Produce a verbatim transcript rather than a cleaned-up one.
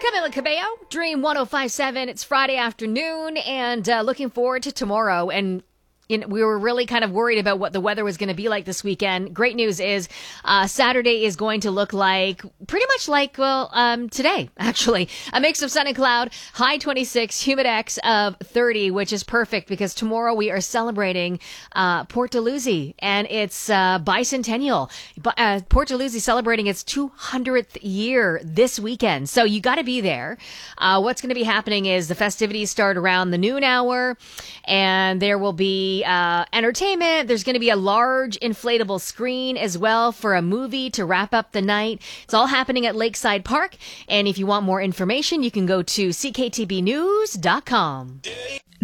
Camila Cabello, Dream one oh five point seven. It's Friday afternoon and uh, looking forward to tomorrow. And you know, we were really kind of worried about what the weather was going to be like this weekend. Great news is uh, Saturday is going to look like pretty much like, well, um, today, actually. A mix of sun and cloud, high twenty-six, humid X of thirty, which is perfect because tomorrow we are celebrating uh, Port Dalhousie and its uh, bicentennial. Uh, Port Dalhousie celebrating its two hundredth year this weekend. So you got to be there. Uh, what's going to be happening is the festivities start around the noon hour and there will be Uh, entertainment. There's going to be a large inflatable screen as well for a movie to wrap up the night. It's all happening at Lakeside Park. And if you want more information, you can go to c k t b news dot com.